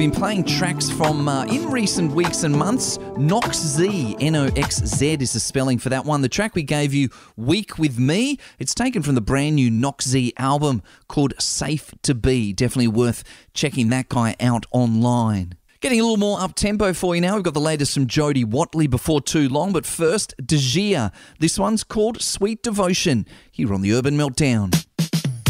Been playing tracks from in recent weeks and months. Noxz, Noxz is the spelling for that one. The track we gave you, Week With Me, it's taken from the brand new Noxz album called Safe To Be. Definitely worth checking that guy out online. Getting a little more up-tempo for you now. We've got the latest from Jody Watley before too long. But first, De Gia. This one's called Sweet Devotion here on the Urban Meltdown.